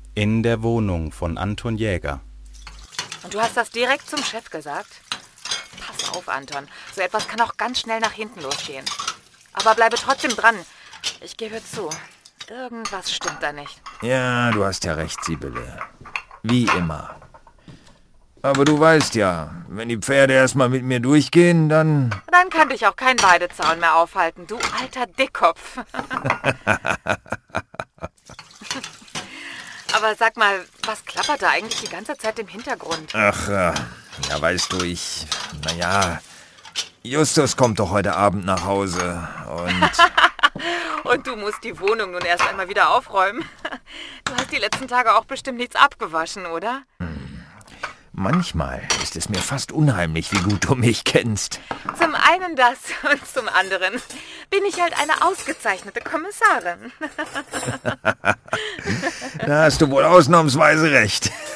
In der Wohnung von Anton Jäger. Und du hast das direkt zum Chef gesagt? Pass auf, Anton. So etwas kann auch ganz schnell nach hinten losgehen. Aber bleibe trotzdem dran. Ich gebe zu, irgendwas stimmt da nicht. Ja, du hast ja recht, Sibylle. Wie immer. Aber du weißt ja, wenn die Pferde erstmal mit mir durchgehen, dann... Dann kann dich auch kein Weidezaun mehr aufhalten, du alter Dickkopf. Aber sag mal, was klappert da eigentlich die ganze Zeit im Hintergrund? Ach, ja, weißt du, naja, Justus kommt doch heute Abend nach Hause und... Und du musst die Wohnung nun erst einmal wieder aufräumen. Du hast die letzten Tage auch bestimmt nichts abgewaschen, oder? Manchmal ist es mir fast unheimlich, wie gut du mich kennst. Zum einen das und zum anderen bin ich halt eine ausgezeichnete Kommissarin. Da hast du wohl ausnahmsweise recht.